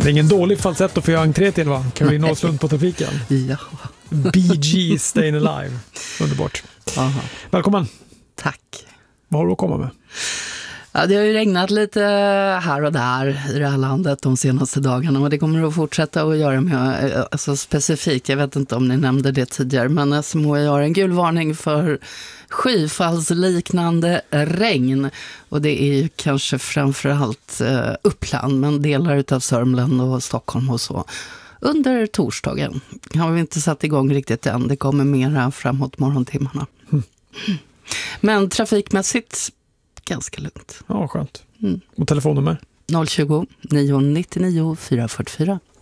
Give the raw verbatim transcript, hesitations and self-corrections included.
Det är ingen dålig falsett att få göra entré till, va? Caroline Åslund på Trafiken. Ja. Bee Gees Stayin' Alive. Underbart. Aha. Välkommen. Tack. Vad har du att komma med? Ja, det har ju regnat lite här och där i det här landet de senaste dagarna, och det kommer att fortsätta att göra med, alltså specifikt, jag vet inte om ni nämnde det tidigare, men S M H I har en gul varning för skyfallsliknande regn, och det är ju kanske framförallt eh, Uppland, men delar utav Sörmland och Stockholm och så. Under torsdagen har vi inte satt igång riktigt än, det kommer mera framåt morgontimmarna. Mm. Men trafikmässigt ganska lugnt. Ja, skönt. Mm. Och telefonnummer? noll tjugo, nio nio nio, fyra fyra fyra.